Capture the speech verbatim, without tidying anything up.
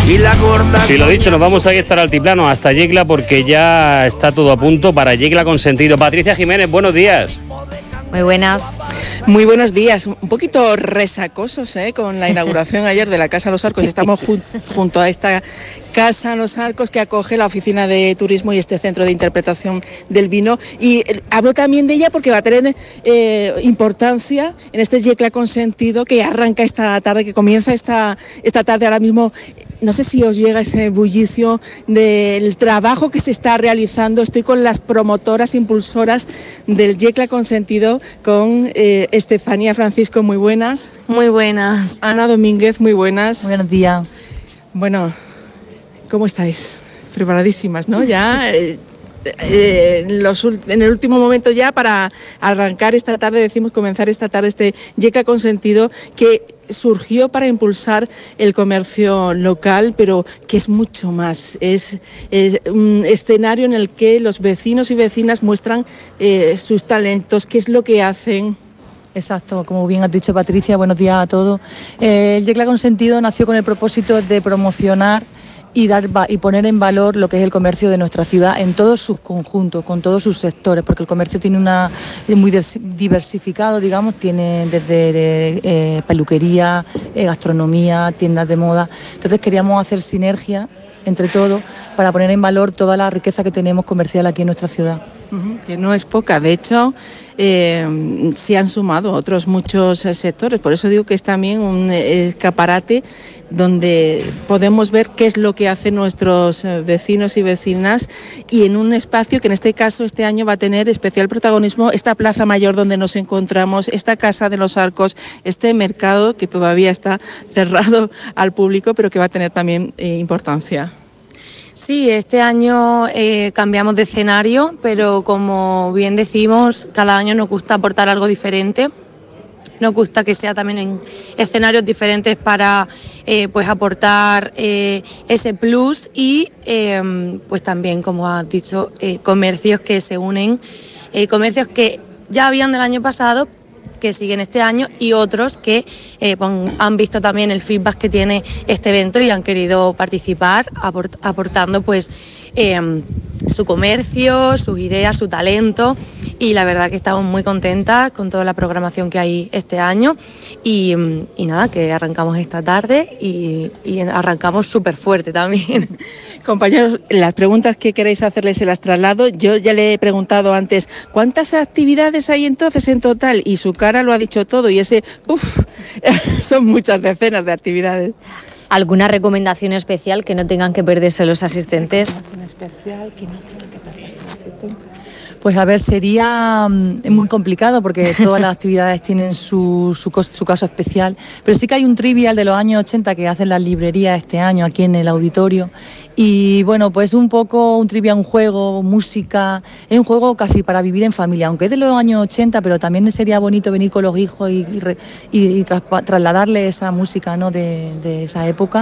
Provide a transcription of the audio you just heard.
y la gorda. Y lo dicho, nos vamos a ir hasta el altiplano, hasta Yecla, porque ya está todo a punto para Yecla Consentido. Patricia Jiménez, buenos días. Muy buenas. Muy buenos días. Un poquito resacosos, ¿eh? Con la inauguración ayer de la Casa Los Arcos. Estamos ju- junto a esta Casa Los Arcos que acoge la Oficina de Turismo y este Centro de Interpretación del Vino. Y eh, hablo también de ella porque va a tener eh, importancia en este Yecla Consentido que arranca esta tarde, que comienza esta, esta tarde ahora mismo. No sé si os llega ese bullicio del trabajo que se está realizando. Estoy con las promotoras, impulsoras del Yecla Consentido, con eh, Estefanía Francisco, muy buenas. Muy buenas. Ana Domínguez, muy buenas. Buenos días. Bueno, ¿cómo estáis? Preparadísimas, ¿no? Ya eh, eh, en, los, en el último momento ya para arrancar esta tarde, decimos comenzar esta tarde este Yecla Consentido que surgió para impulsar el comercio local, pero que es mucho más. Es, es un escenario en el que los vecinos y vecinas muestran eh, sus talentos, qué es lo que hacen. Exacto, como bien has dicho, Patricia, buenos días a todos. Eh, el Yecla Consentido nació con el propósito de promocionar y dar y poner en valor lo que es el comercio de nuestra ciudad en todos sus conjuntos, con todos sus sectores, porque el comercio tiene una es muy diversificado, digamos, tiene desde de, eh, peluquería, eh, gastronomía, tiendas de moda. Entonces queríamos hacer sinergia entre todos para poner en valor toda la riqueza que tenemos comercial aquí en nuestra ciudad. Que no es poca, de hecho eh, se han sumado otros muchos eh, sectores, por eso digo que es también un eh, escaparate donde podemos ver qué es lo que hacen nuestros eh, vecinos y vecinas, y en un espacio que en este caso este año va a tener especial protagonismo esta Plaza Mayor donde nos encontramos, esta Casa de los Arcos, este mercado que todavía está cerrado al público pero que va a tener también eh, importancia. Sí, este año eh, cambiamos de escenario, pero como bien decimos, cada año nos gusta aportar algo diferente. Nos gusta que sea también en escenarios diferentes para eh, pues aportar eh, ese plus y eh, pues también, como has dicho, eh, comercios que se unen, eh, comercios que ya habían del año pasado, que siguen este año, y otros que eh, pues, han visto también el feedback que tiene este evento y han querido participar aport- aportando pues eh, su comercio, sus ideas, su talento, y la verdad que estamos muy contentas con toda la programación que hay este año y, y nada, que arrancamos esta tarde y, y arrancamos súper fuerte también. Compañeros, las preguntas que queréis hacerles se las traslado. Yo ya le he preguntado antes, ¿cuántas actividades hay entonces en total? Y su cara lo ha dicho todo, y ese, uff, son muchas decenas de actividades. ¿Alguna recomendación especial que no tengan que perderse los asistentes? Especial que no tengan que perderse los asistentes. Pues a ver, sería es muy complicado porque todas las actividades tienen su, su, su caso especial, pero sí que hay un trivial de los años ochenta que hacen las librerías este año aquí en el auditorio, y bueno, pues un poco un trivial, un juego, música, es un juego casi para vivir en familia, aunque es de los años ochenta, pero también sería bonito venir con los hijos y, y, y, y trasladarle esa música, ¿no?, de, de esa época.